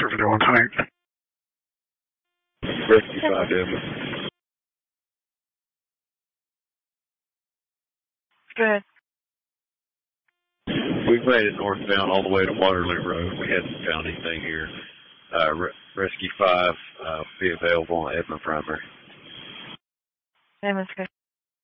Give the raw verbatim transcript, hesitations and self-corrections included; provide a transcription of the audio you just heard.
are we doing tonight? Rescue five, Edmund. Go ahead. We've made it northbound all the way to Waterloo Road. We hadn't found anything here. Uh, Re- Rescue five uh, will be available on Edmund Primary. Edmund's good.